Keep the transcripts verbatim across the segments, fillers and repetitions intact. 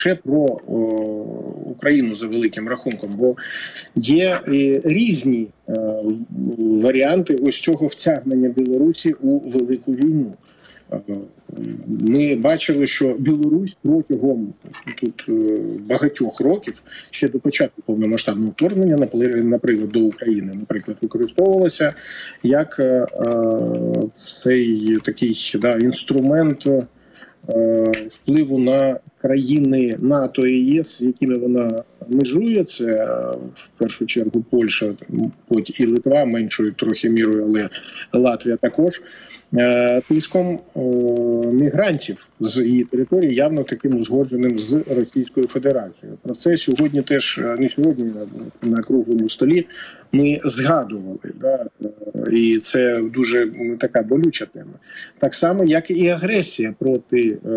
лише про о, Україну за великим рахунком, бо є і різні е, варіанти ось цього втягнення Білорусі у велику війну. Ми бачили, що Білорусь протягом тут багатьох років, ще до початку повномасштабного вторгнення, наприклад, до України, наприклад, використовувалася як е, цей такий да, інструмент е, впливу на країни НАТО і ЄС, з якими вона межує. Це в першу чергу Польща, потім і Литва, меншою трохи мірою, але Латвія також. Тиском мігрантів з її території, явно таким узгодженим з Російською Федерацією. Про це сьогодні теж, не сьогодні, на круглому столі ми згадували. Да? І це дуже така болюча тема. Так само, як і агресія проти е,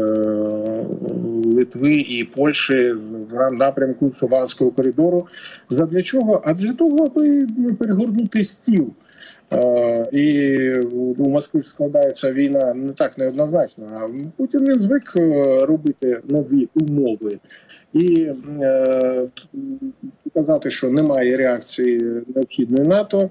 Литви і Польщі в напрямку Сувалського коридору. Задля чого? А для того, аби перегорнути стіл. Uh, і у Москві складається війна не так неоднозначно, а Путін він звик робити нові умови. І uh, казати, що немає реакції необхідної НАТО,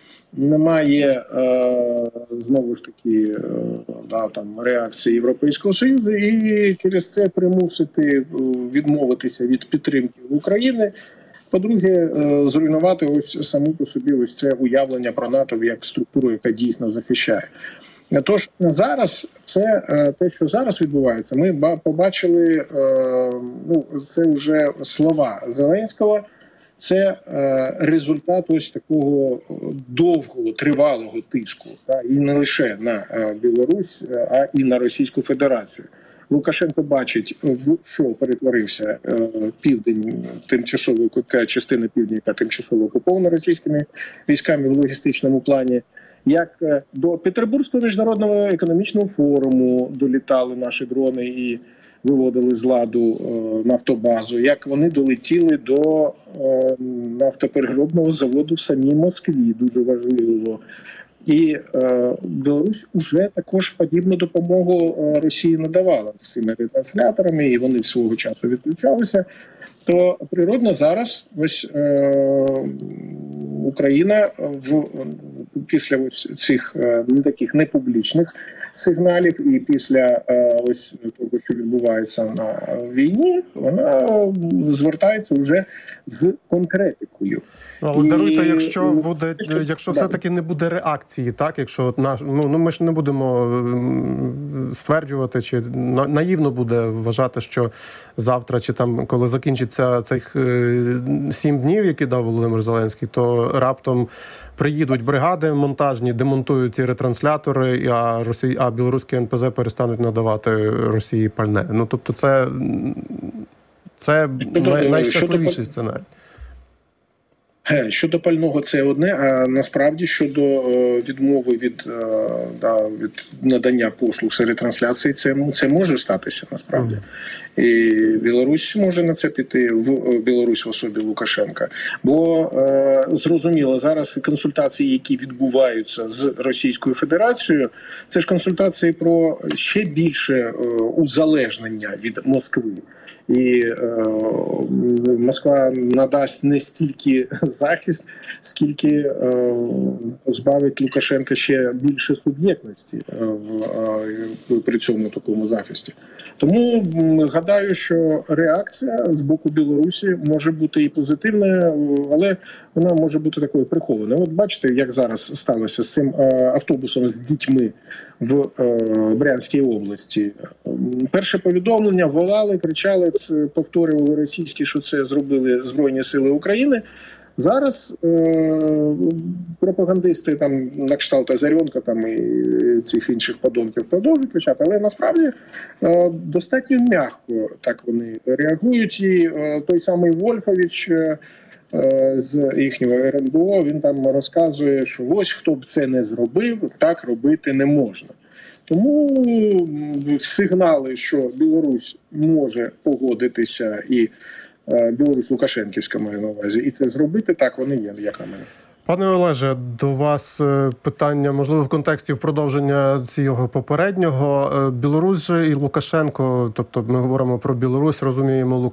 немає uh, знову ж таки uh, да, там, реакції Європейського Союзу, і через це примусити відмовитися від підтримки України. По-друге, зруйнувати ось саму по собі ось це уявлення про НАТО як структуру, яка дійсно захищає. Тож зараз це те, що зараз відбувається, ми побачили, ну, це вже слова Зеленського, це результат ось такого довгого, тривалого тиску, і не лише на Білорусь, а і на Російську Федерацію. Лукашенко бачить, в що перетворився південь, тимчасово частина півдня, яка тимчасово окупована російськими військами в логістичному плані, як до Петербурзького міжнародного економічного форуму долітали наші дрони і виводили з ладу нафтобазу, як вони долетіли до нафтопереробного заводу в самій Москві, дуже важливо. І е, Білорусь уже також подібну допомогу Росії надавала з цими ретрансляторами, і вони свого часу відключалися. То природно зараз ось е, Україна в після ось цих е, не таких непублічних сигналів і після е, ось того, що відбувається на війні, вона звертається вже з конкретикою. Але і, даруйте, якщо буде, якщо, якщо все-таки не буде реакції, так, якщо наш, ну, ну ми ж не будемо стверджувати, чи наївно буде вважати, що завтра, чи там, коли закінчиться цих сім днів, які дав Володимир Зеленський, то раптом приїдуть бригади монтажні, демонтують ці ретранслятори, а Росії, а білоруські ен пе зет перестануть надавати Росії пальне. Ну, тобто це, це най, найщасливіший сценарій. Щодо пального це одне, а насправді щодо відмови від, да, від надання послуг з ретрансляції, це, це може статися насправді. І Білорусь може на це піти, в Білорусь в особі Лукашенка. Бо е, зрозуміло, зараз консультації, які відбуваються з Російською Федерацією, це ж консультації про ще більше е, узалежнення від Москви. І е, Москва надасть не стільки захист, скільки е, позбавить Лукашенка ще більше суб'єктності е, е, при цьому такому захисті. Тому гадаю, що реакція з боку Білорусі може бути і позитивною, але вона може бути такою прихованою. От бачите, як зараз сталося з цим автобусом з дітьми в Брянській області. Перше повідомлення, волали, кричали, повторювали російські, що це зробили Збройні Сили України. Зараз е, пропагандисти там на кшталт Азаренка там і цих інших подонків продовжують кричати, але насправді е, достатньо м'яко так вони реагують. І е, той самий Вольфович е, з їхнього ер ен бе о, він там розказує, що ось хто б це не зробив, так робити не можна. Тому сигнали, що Білорусь може погодитися і Білорусь Лукашенківська має на увазі, і це зробити, так вони є, як на мене. Пане Олеже, до вас е, питання, можливо, в контексті в продовження цього попереднього. Е, Білорусь же і Лукашенко, тобто ми говоримо про Білорусь, розуміємо